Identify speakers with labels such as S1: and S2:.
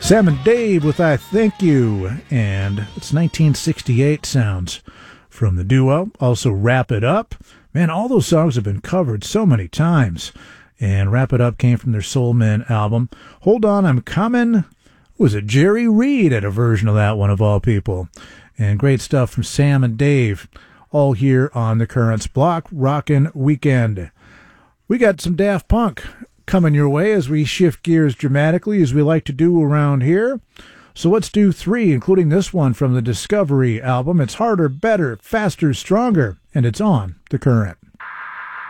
S1: Sam and Dave with I Thank You, and it's 1968 sounds from the duo. Also, Wrap It Up. Man, all those songs have been covered so many times. And Wrap It Up came from their Soul Men album. Hold On, I'm Coming. Was it Jerry Reed had a version of that one, of all people? And great stuff from Sam and Dave, all here on the Currents Block Rockin' Weekend. We got some Daft Punk coming your way as we shift gears dramatically, as we like to do around here. So let's do three, including this one from the Discovery album. It's Harder, Better, Faster, Stronger, and it's on The Current.